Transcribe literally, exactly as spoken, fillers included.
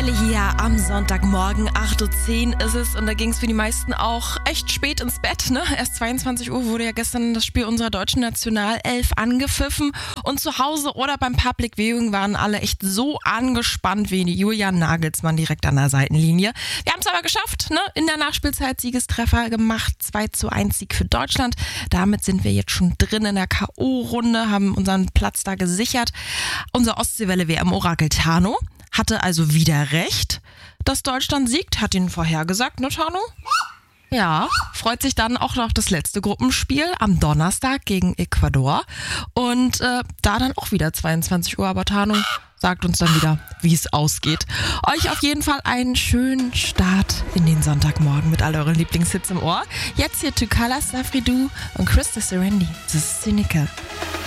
Welle hier am Sonntagmorgen, acht Uhr zehn ist es und da ging es für die meisten auch echt spät ins Bett, ne? Erst zweiundzwanzig Uhr wurde ja gestern das Spiel unserer deutschen Nationalelf angepfiffen und zu Hause oder beim Public Viewing waren alle echt so angespannt wie Julian Nagelsmann direkt an der Seitenlinie. Wir haben es aber geschafft, ne? In der Nachspielzeit Siegestreffer gemacht, zwei zu eins Sieg für Deutschland. Damit sind wir jetzt schon drin in der K O-Runde, haben unseren Platz da gesichert. Unser Ostseewelle-W M-Orakel Tano hatte also wieder recht, dass Deutschland siegt, hat ihn vorhergesagt, ne Tano? Ja, freut sich dann auch noch das letzte Gruppenspiel am Donnerstag gegen Ecuador und äh, da dann auch wieder zweiundzwanzig Uhr, aber Tano sagt uns dann wieder, wie es ausgeht. Euch auf jeden Fall einen schönen Start in den Sonntagmorgen mit all euren Lieblingshits im Ohr. Jetzt hier Tukala, Safri Du und Krista Serendi. Das ist Cynical.